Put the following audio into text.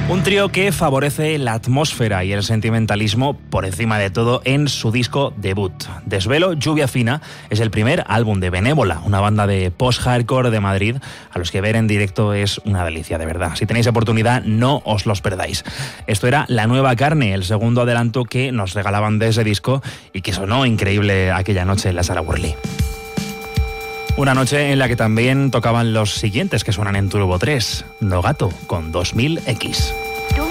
Un trío que favorece la atmósfera y el sentimentalismo por encima de todo en su disco debut. Desvelo, Lluvia Fina, es el primer álbum de Benévola, una banda de post-hardcore de Madrid, a los que ver en directo es una delicia, de verdad. Si tenéis oportunidad, no os los perdáis. Esto era La Nueva Carne, el segundo adelanto que nos regalaban de ese disco y que sonó increíble aquella noche en la Sala Wurley. Una noche en la que también tocaban los siguientes que suenan en Turbo 3, No Gato con 2000X.